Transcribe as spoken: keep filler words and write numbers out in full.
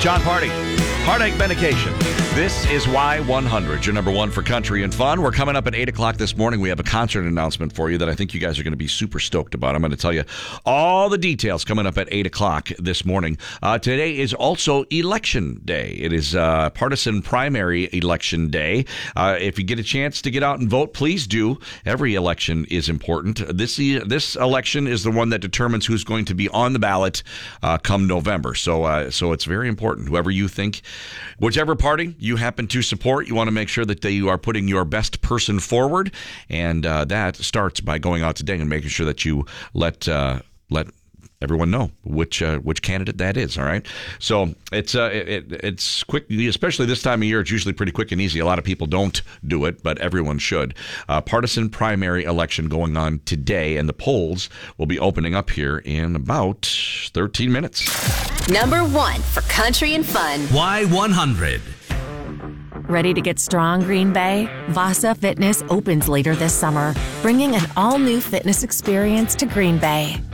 John Party, Heartache Medication. This is Y one hundred, your number one for country and fun. We're coming up at eight o'clock this morning. We have a concert announcement for you that I think you guys are going to be super stoked about. I'm going to tell you all the details coming up at eight o'clock this morning. Uh, today is also Election Day. It is uh, partisan primary election day. Uh, if you get a chance to get out and vote, please do. Every election is important. This, this election is the one that determines who's going to be on the ballot uh, come November. So, uh, so it's very important. Whoever you think, whichever party you happen to support, you want to make sure that you are putting your best person forward, and uh, that starts by going out today and making sure that you let uh, let everyone know which uh, which candidate that is. All right, so it's uh, it, it's quick, especially this time of year. It's usually pretty quick and easy. A lot of people don't do it, but everyone should. Uh, partisan primary election going on today, and the polls will be opening up here in about thirteen minutes. Number one for country and fun. Y one hundred. Ready to get strong, Green Bay? Vasa Fitness opens later this summer, bringing an all-new fitness experience to Green Bay.